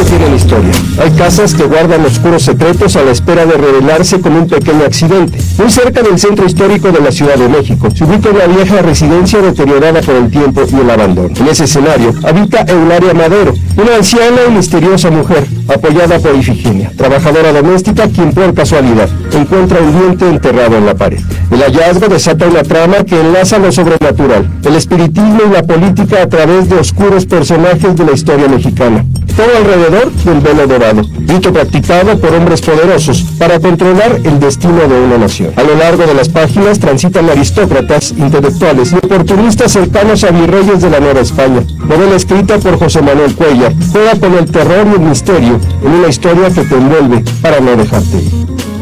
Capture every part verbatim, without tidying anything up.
tienen historia. Hay casas que guardan oscuros secretos a la espera de revelarse con un pequeño accidente. Muy cerca del centro histórico de la Ciudad de México, se ubica una vieja residencia deteriorada por el tiempo y el abandono. En ese escenario habita Eulalia Madero, una anciana y misteriosa mujer, apoyada por Ifigenia, trabajadora doméstica, quien por casualidad encuentra un diente enterrado en la pared. El hallazgo desata una trama que enlaza lo sobrenatural, el espiritismo y la política a través de oscuros personajes de la historia mexicana. Todo alrededor del velo dorado, rito practicado por hombres poderosos para controlar el destino de una nación. A lo largo de las páginas transitan aristócratas, intelectuales y oportunistas cercanos a virreyes de la Nueva España. Novela escrita por José Manuel Cuellar, juega con el terror y el misterio en una historia que te envuelve para no dejarte ir.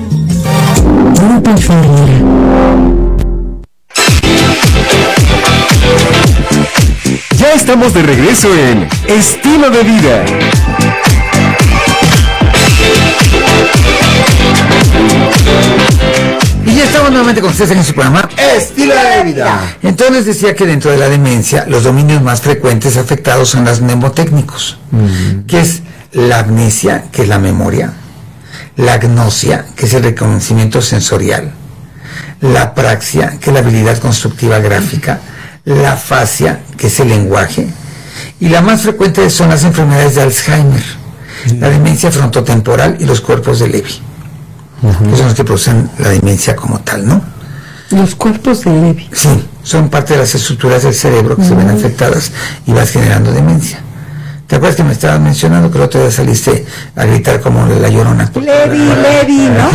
Ya estamos de regreso en Estilo de Vida. Y ya estamos nuevamente con ustedes en su programa Estilo de Vida. Entonces les decía que dentro de la demencia los dominios más frecuentes afectados son los mnemotécnicos, mm. que es la amnesia, que es la memoria, la agnosia, que es el reconocimiento sensorial, la apraxia, que es la habilidad constructiva gráfica, la afasia, que es el lenguaje, y la más frecuente son las enfermedades de Alzheimer, mm. la demencia frontotemporal y los cuerpos de Lewy, uh-huh. que son los que producen la demencia como tal, ¿no? Los cuerpos de Lewy. Sí, son parte de las estructuras del cerebro que uh-huh. se ven afectadas y vas generando demencia. ¿Te acuerdas que me estabas mencionando que el otro día saliste a gritar como la Llorona? Lewy, Lewy, ¿no?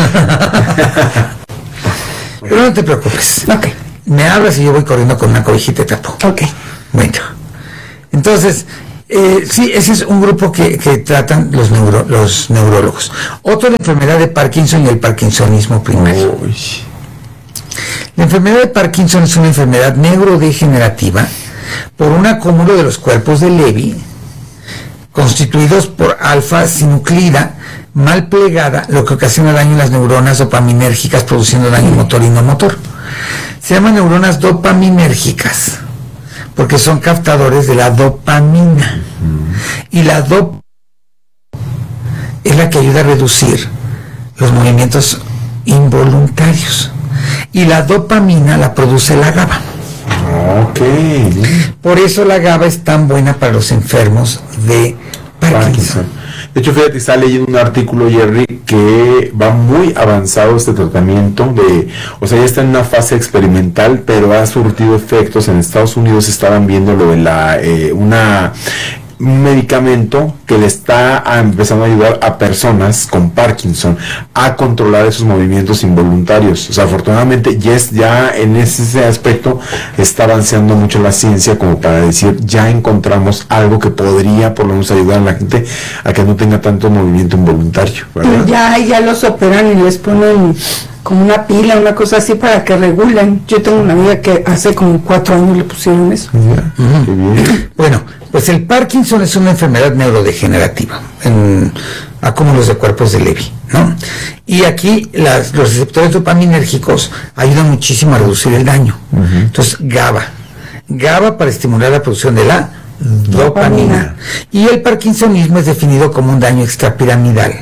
Pero no te preocupes. Ok. Me hablas y yo voy corriendo con una cobijita y te tapo. Ok. Bueno, entonces, eh, sí, ese es un grupo que, que tratan los, neuro, los neurólogos. Otro es la enfermedad de Parkinson y el parkinsonismo primario. Uy. La enfermedad de Parkinson es una enfermedad neurodegenerativa por un acúmulo de los cuerpos de Lewy constituidos por alfa-sinuclida mal plegada, lo que ocasiona daño en las neuronas dopaminérgicas, produciendo daño motor y no motor. Se llaman neuronas dopaminérgicas porque son captadores de la dopamina, uh-huh. y la dop es la que ayuda a reducir los movimientos involuntarios, y la dopamina la produce la GABA. Okay. Por eso la GABA es tan buena para los enfermos de Parkinson. Parkinson. De hecho, fíjate, está leyendo un artículo, Jerry, que va muy avanzado este tratamiento de, o sea, ya está en una fase experimental, pero ha surtido efectos. En Estados Unidos estaban viendo lo de la, eh, una, un medicamento que le está a, empezando a ayudar a personas con Parkinson a controlar esos movimientos involuntarios. O sea, afortunadamente ya, es, ya en ese aspecto está avanzando mucho la ciencia como para decir, ya encontramos algo que podría por lo menos ayudar a la gente a que no tenga tanto movimiento involuntario, ¿verdad? Ya, ya los operan y les ponen como una pila, una cosa así para que regulen. Yo tengo una amiga que hace como cuatro años le pusieron eso. Yeah. Uh-huh. Qué bien. Bueno, pues el Parkinson es una enfermedad neurodegenerativa en acúmulos de cuerpos de Lewy, ¿no? Y aquí las, los receptores dopaminérgicos ayudan muchísimo a reducir el daño. Uh-huh. Entonces, GABA. GABA para estimular la producción de la dopamina. dopamina. Y el parkinsonismo es definido como un daño extrapiramidal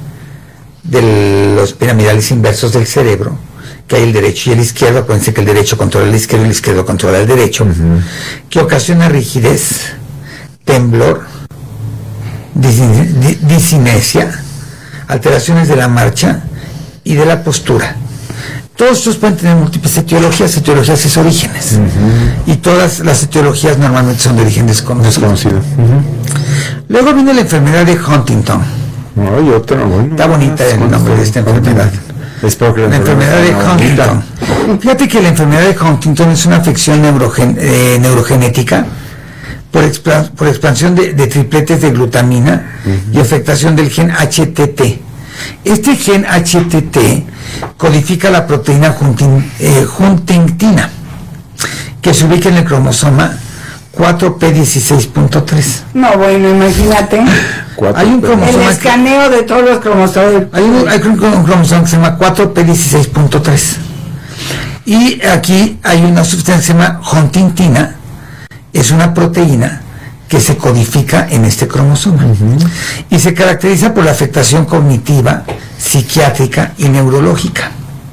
de los piramidales inversos del cerebro, que hay el derecho y el izquierdo. Acuérdense que el derecho controla el izquierdo y el izquierdo controla el derecho, uh-huh. que ocasiona rigidez, temblor, dis- disinesia, alteraciones de la marcha y de la postura. Todos estos pueden tener múltiples etiologías, etiologías es orígenes, uh-huh. y todas las etiologías normalmente son de origen desconocido. Uh-huh. Luego viene la enfermedad de Huntington. Ay, otra, bueno, está bonita el nombre de esta enfermedad. Espero que la, la enfermedad de Huntington. Fíjate que la enfermedad de Huntington es una afección neurogen, eh, neurogenética por, expla, por expansión de, de tripletes de glutamina, uh-huh. y afectación del gen H T T. Este gen H T T codifica la proteína hunting, eh, huntingtina, que se ubica en el cromosoma cuatro P dieciséis punto tres. No, bueno, imagínate. Hay un cromosoma. El escaneo que, de todos los cromosomas. Hay un, hay un cromosoma que se llama cuatro P dieciséis punto tres. Y aquí hay una sustancia que se llama huntingtina. Es una proteína que se codifica en este cromosoma. Uh-huh. Y se caracteriza por la afectación cognitiva, psiquiátrica y neurológica,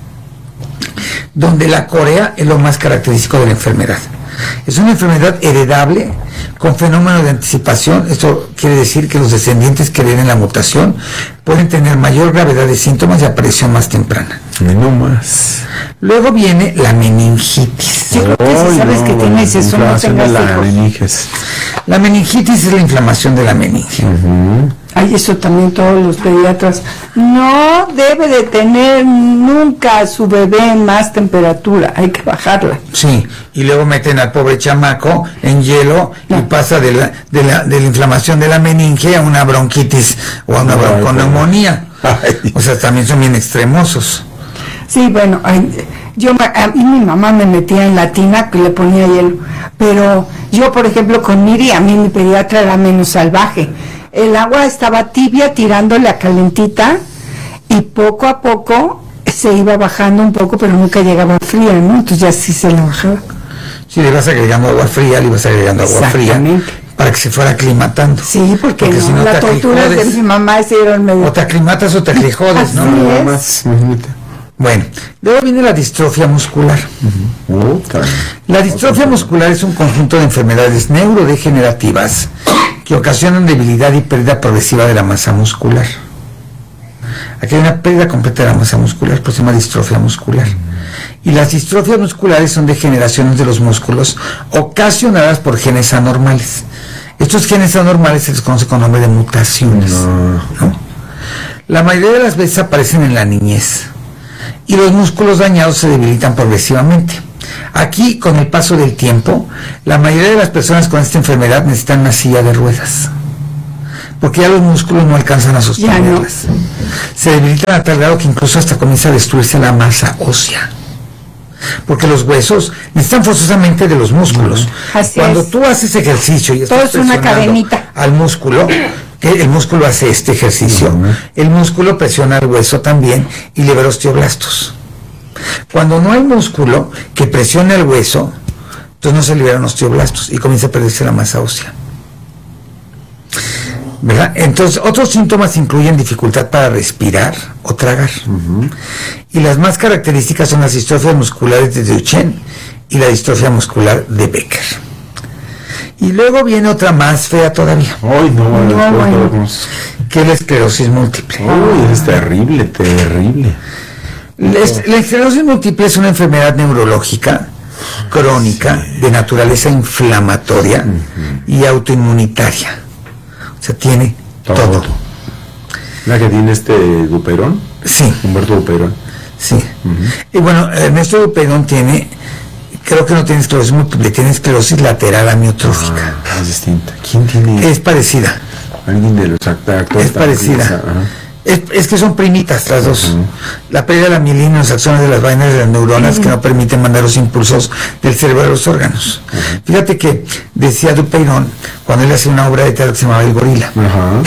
donde la corea es lo más característico de la enfermedad. Es una enfermedad heredable con fenómeno de anticipación. Esto quiere decir que los descendientes que hereden la mutación pueden tener mayor gravedad de síntomas y aparición más temprana. No más. Luego viene la meningitis. Yo creo que si sabes no, que tienes eso, no tengas la hijos. meningitis. La meningitis es la inflamación de la meninge. Uh-huh. Ay, eso también todos los pediatras. No debe de tener nunca a su bebé en más temperatura, hay que bajarla. Sí, y luego meten al pobre chamaco en hielo no. y pasa de la, de, la, de la inflamación de la meninge a una bronquitis o a una no, bronconeumonía. Ay. O sea, también son bien extremosos. Sí, bueno, ay, yo a mí mi mamá me metía en la tina que le ponía hielo, pero yo, por ejemplo, con Miri, a mí mi pediatra era menos salvaje. El agua estaba tibia tirándole a calentita y poco a poco se iba bajando un poco, pero nunca llegaba fría, ¿no? Entonces ya sí se la bajaba. Sí, le vas agregando agua fría, le vas agregando agua fría para que se fuera aclimatando. Sí, porque, porque no, si no la tortura de mi mamá se dieron medio... O te aclimatas o te aclijodes, ¿no? Nada más. Bueno, luego viene la distrofia muscular. Uh-huh. Uh, la distrofia muscular es un conjunto de enfermedades neurodegenerativas que ocasionan debilidad y pérdida progresiva de la masa muscular. Aquí hay una pérdida completa de la masa muscular, pues se llama distrofia muscular. Y las distrofias musculares son degeneraciones de los músculos ocasionadas por genes anormales. Estos genes anormales se les conoce con nombre de mutaciones. No. ¿no? La mayoría de las veces aparecen en la niñez y los músculos dañados se debilitan progresivamente. Aquí, con el paso del tiempo, la mayoría de las personas con esta enfermedad necesitan una silla de ruedas, porque ya los músculos no alcanzan a sostenerlas. No. Se debilitan a tal grado que incluso hasta comienza a destruirse la masa ósea, porque los huesos necesitan forzosamente de los músculos. Así Cuando es. tú haces ejercicio y estás todo es una cadenita al músculo, que el músculo hace este ejercicio, uh-huh. el músculo presiona al hueso también y libera osteoblastos. Cuando no hay músculo que presione el hueso, entonces no se liberan osteoblastos y comienza a perderse la masa ósea, ¿verdad? Entonces, otros síntomas incluyen dificultad para respirar o tragar. Uh-huh. Y las más características son las distrofias musculares de Duchenne y la distrofia muscular de Becker. Y luego viene otra más fea todavía. Ay, no, no, no, no, no. Que es la esclerosis múltiple. Uy, es terrible, terrible. La, la esclerosis múltiple es una enfermedad neurológica crónica sí. de naturaleza inflamatoria uh-huh. y autoinmunitaria. O sea, tiene todo. todo. ¿La que tiene este Duperón? Sí. Humberto Duperón. Sí. Uh-huh. Y bueno, Ernesto Duperón tiene, creo que no tiene esclerosis múltiple, tiene esclerosis lateral amiotrófica. Ah, es distinta. ¿Quién tiene? Es parecida. Alguien de los actores. Es parecida. Es, es que son primitas las dos. Uh-huh. La pérdida de la mielina en las acciones de las vainas de las neuronas uh-huh. que no permiten mandar los impulsos del cerebro a los órganos. Uh-huh. Fíjate que decía Duperón, cuando él hacía una obra de teatro que se llamaba El Gorila. Uh-huh.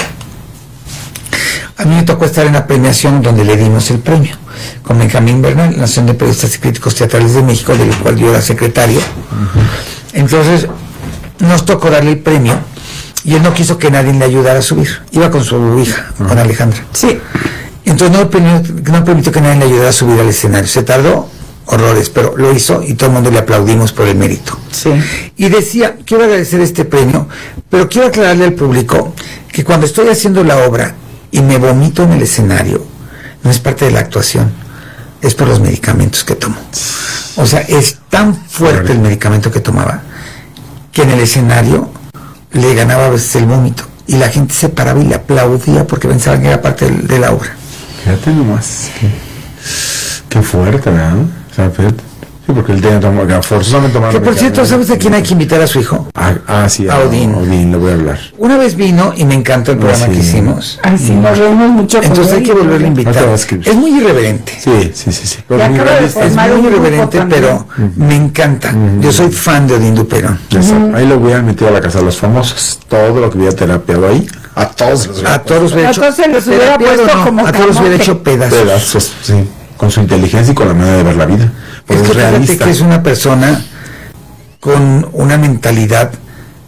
A mí me tocó estar en la premiación donde le dimos el premio, con Benjamín Bernal, la Asociación de Periodistas y Críticos Teatrales de México, del cual yo era secretario. Uh-huh. Entonces, nos tocó darle el premio. Y él no quiso que nadie le ayudara a subir. Iba con su hija, uh-huh. con Alejandra. Sí. Entonces no permitió, no permitió que nadie le ayudara a subir al escenario. Se tardó horrores, pero lo hizo y todo el mundo le aplaudimos por el mérito. Sí. Y decía, quiero agradecer este premio, pero quiero aclararle al público que cuando estoy haciendo la obra y me vomito en el escenario, no es parte de la actuación, es por los medicamentos que tomo. O sea, es tan fuerte el medicamento que tomaba que en el escenario le ganaba a veces el vómito y la gente se paraba y le aplaudía porque pensaban que era parte de, de la obra. Fíjate nomás, qué, qué fuerte, ¿verdad? O sea, fíjate. Sí, porque él tiene que forzosamente tomar. Que por cierto, ¿sabes a quién hay que invitar a su hijo? Ah, ah sí, a Odín. Odín, le voy a hablar. Una vez vino y me encantó el programa sí. que hicimos. Ay, sí, nos reímos mucho. Entonces hay que volverle a invitar. No es muy irreverente. Sí, sí, sí. sí. Pero muy es muy irreverente, pero uh-huh. me encanta. Uh-huh. Yo soy fan de Odín Duperón. Uh-huh. Ahí lo voy a meter a la casa de los famosos. Todo lo que había terapiado ahí, a todos los A todos los hubiera hecho. A todos se los hubiera puesto no, como a todos los hubiera hecho pedazos. Pedazos, sí. Con su inteligencia y con la manera de ver la vida. Es que fíjate que es una persona con una mentalidad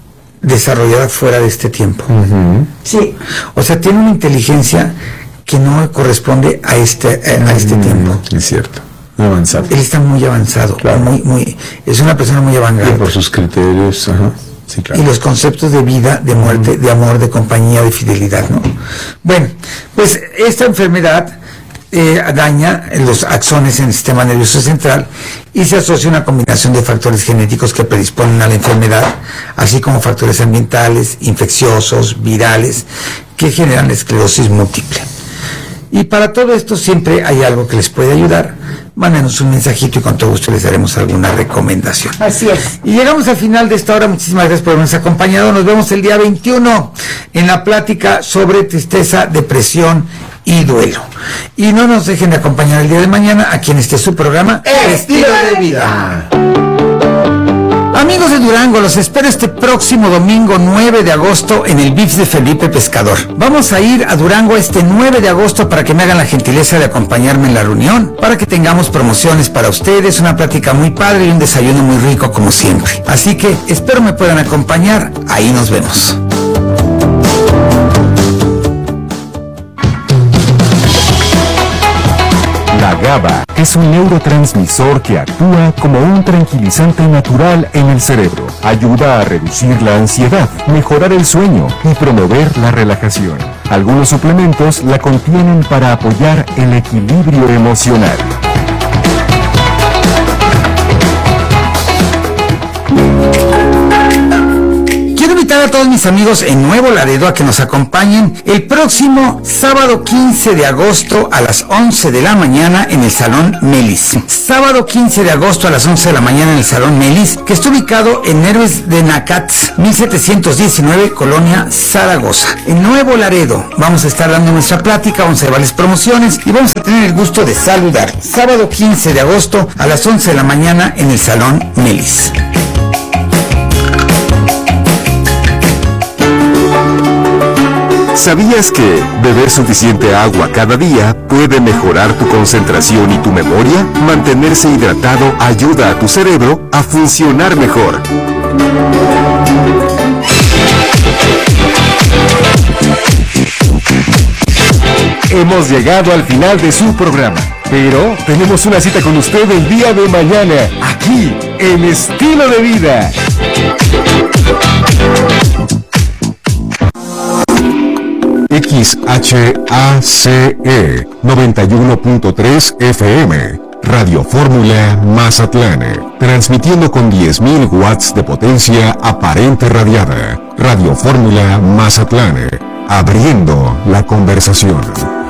desarrollada fuera de este tiempo. Uh-huh. Sí. O sea, tiene una inteligencia que no corresponde a este, a este uh-huh. tiempo. Es cierto. Muy avanzado. Él está muy avanzado, claro. muy, muy, es una persona muy avanzada. Por sus criterios, ajá. Sí, claro. Y los conceptos de vida, de muerte, uh-huh. de amor, de compañía, de fidelidad, ¿no? Bueno, pues esta enfermedad eh, daña los axones en el sistema nervioso central y se asocia a una combinación de factores genéticos que predisponen a la enfermedad, así como factores ambientales, infecciosos, virales, que generan esclerosis múltiple. Y para todo esto siempre hay algo que les puede ayudar. Mándenos un mensajito y con todo gusto les daremos alguna recomendación. Así es. Y llegamos al final de esta hora. Muchísimas gracias por habernos acompañado. Nos vemos el día veintiuno en la plática sobre tristeza, depresión y duelo. Y no nos dejen de acompañar el día de mañana aquí en este su programa Estilo de Vida. Amigos de Durango, los espero este próximo domingo nueve de agosto en el V I P S de Felipe Pescador. Vamos a ir a Durango este nueve de agosto para que me hagan la gentileza de acompañarme en la reunión, para que tengamos promociones para ustedes, una plática muy padre y un desayuno muy rico como siempre. Así que espero me puedan acompañar, ahí nos vemos. La GABA es un neurotransmisor que actúa como un tranquilizante natural en el cerebro. Ayuda a reducir la ansiedad, mejorar el sueño y promover la relajación. Algunos suplementos la contienen para apoyar el equilibrio emocional. Quiero invitar a todos mis amigos en Nuevo Laredo a que nos acompañen el próximo sábado quince de agosto a las once de la mañana en el Salón Melis. Sábado quince de agosto a las once de la mañana en el Salón Melis, que está ubicado en Héroes de Nacatz, mil setecientos diecinueve, Colonia Zaragoza. En Nuevo Laredo vamos a estar dando nuestra plática, vamos a llevarles promociones y vamos a tener el gusto de saludar. Sábado quince de agosto a las once de la mañana en el Salón Melis. ¿Sabías que beber suficiente agua cada día puede mejorar tu concentración y tu memoria? Mantenerse hidratado ayuda a tu cerebro a funcionar mejor. Hemos llegado al final de su programa, pero tenemos una cita con usted el día de mañana, aquí, en Estilo de Vida. X H A C E noventa y uno punto tres F M, Radio Fórmula Mazatlán, transmitiendo con diez mil watts de potencia aparente radiada. Radio Fórmula Mazatlán, abriendo la conversación.